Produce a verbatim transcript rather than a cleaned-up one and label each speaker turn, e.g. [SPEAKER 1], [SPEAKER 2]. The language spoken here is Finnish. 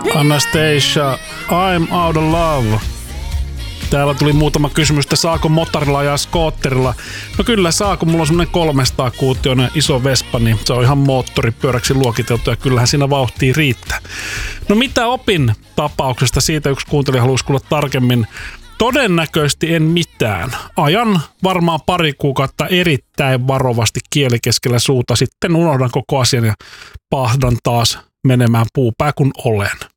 [SPEAKER 1] Anastasia, I'm out of love. Täällä tuli muutama kysymys, että saako motorilla ajaa skootterilla. No kyllä saa, kun mulla on semmonen kolmesataa kuutioinen iso Vespa, niin se on ihan moottoripyöräksi luokiteltu ja kyllähän siinä vauhtia riittää. No mitä opin tapauksesta? Siitä yksi kuuntelija haluaisi kuulla tarkemmin. Todennäköisesti en mitään. Ajan varmaan pari kuukautta erittäin varovasti kieli keskellä suuta. Sitten unohdan koko asian ja pahdan taas menemään puupää kun olen.